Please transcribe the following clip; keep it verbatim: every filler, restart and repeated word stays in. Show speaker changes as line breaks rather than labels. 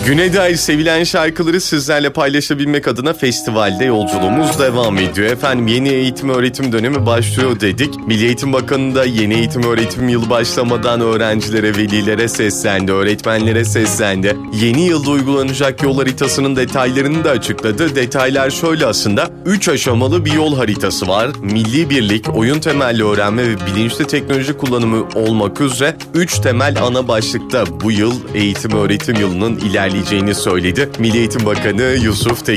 Güne dair sevilen şarkıları sizlerle paylaşabilmek adına festivalde yolculuğumuz devam ediyor. Efendim yeni eğitim öğretim dönemi başlıyor dedik. Milli Eğitim Bakanı da yeni eğitim öğretim yılı başlamadan öğrencilere, velilere seslendi, öğretmenlere seslendi. Yeni yılda uygulanacak yol haritasının detaylarını da açıkladı. Detaylar şöyle aslında. üç aşamalı bir yol haritası var. Milli birlik, oyun temelli öğrenme ve bilinçli teknoloji kullanımı olmak üzere üç temel ana başlıkta bu yıl eğitim öğretim yılının ilerleyeceğini söyledi. Milli Eğitim Bakanı Yusuf Tekin